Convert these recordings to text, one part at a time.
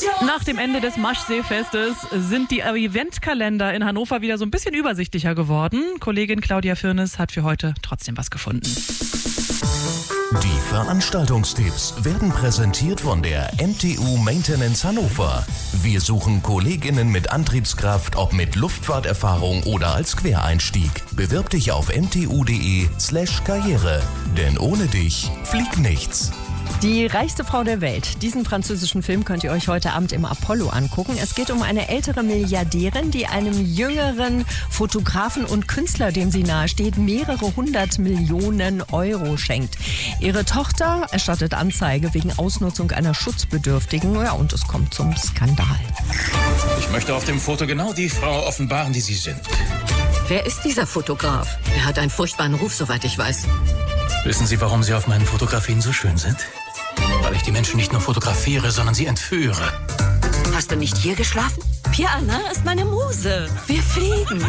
Nach dem Ende des Maschseefestes sind die Eventkalender in Hannover wieder so ein bisschen übersichtlicher geworden. Kollegin Claudia Firnes hat für heute trotzdem was gefunden. Die Veranstaltungstipps werden präsentiert von der MTU Maintenance Hannover. Wir suchen KollegInnen mit Antriebskraft, ob mit Luftfahrterfahrung oder als Quereinstieg. Bewirb dich auf mtu.de/karriere. Denn ohne dich fliegt nichts. Die reichste Frau der Welt. Diesen französischen Film könnt ihr euch heute Abend im Apollo angucken. Es geht um eine ältere Milliardärin, die einem jüngeren Fotografen und Künstler, dem sie nahesteht, mehrere 100 Millionen Euro schenkt. Ihre Tochter erstattet Anzeige wegen Ausnutzung einer Schutzbedürftigen. Ja, und es kommt zum Skandal. Ich möchte auf dem Foto genau die Frau offenbaren, die Sie sind. Wer ist dieser Fotograf? Er hat einen furchtbaren Ruf, soweit ich weiß. Wissen Sie, warum Sie auf meinen Fotografien so schön sind? Weil ich die Menschen nicht nur fotografiere, sondern sie entführe. Hast du nicht hier geschlafen? Piana ist meine Muse. Wir fliegen.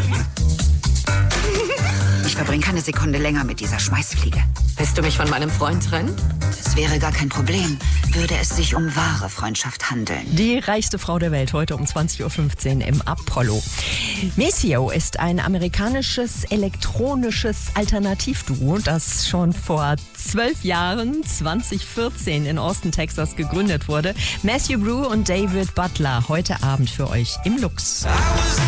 Ich verbringe keine Sekunde länger mit dieser Schmeißfliege. Willst du mich von meinem Freund trennen? Es wäre gar kein Problem, würde es sich um wahre Freundschaft handeln. Die reichste Frau der Welt heute um 20.15 Uhr im Apollo. Maceo ist ein amerikanisches elektronisches Alternativduo, das schon vor 12 Jahren, 2014, in Austin, Texas gegründet wurde. Matthew Brew und David Butler heute Abend für euch im Lux.